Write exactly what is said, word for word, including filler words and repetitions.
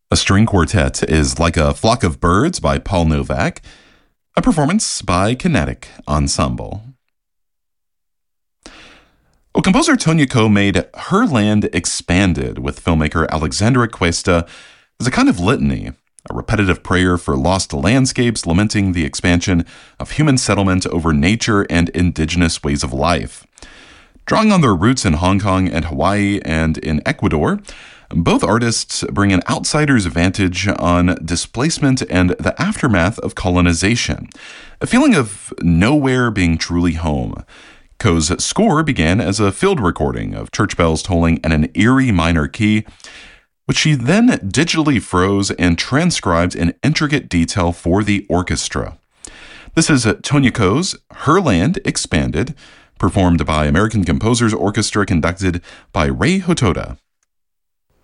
A string quartet is Like a Flock of Birds by Paul Novak, a performance by Kinetic Ensemble. Well, composer Tonya Ko made Her Land Expanded with filmmaker Alexandra Cuesta as a kind of litany, a repetitive prayer for lost landscapes lamenting the expansion of human settlement over nature and indigenous ways of life. Drawing on their roots in Hong Kong and Hawaii and in Ecuador, both artists bring an outsider's vantage on displacement and the aftermath of colonization, a feeling of nowhere being truly home. Ko's score began as a field recording of church bells tolling in an eerie minor key, which she then digitally froze and transcribed in intricate detail for the orchestra. This is Tonya Ko's Her Land Expanded, performed by American Composers Orchestra, conducted by Rei Hotoda.